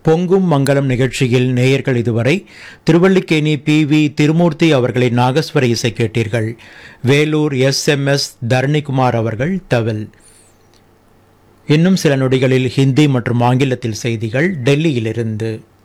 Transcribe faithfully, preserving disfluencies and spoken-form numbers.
பொங்கும் மங்களம் நிகழ்ச்சியில் நேயர்கள் இதுவரை திருவல்லிக்கேணி பி வி திருமூர்த்தி அவர்களின் நாகஸ்வர இசை கேட்டீர்கள். Vellore S M S Dharanikumar அவர்கள் தவில். இன்னும் சில நொடிகளில் ஹிந்தி மற்றும் ஆங்கிலத்தில் செய்திகள் டெல்லியிலிருந்து.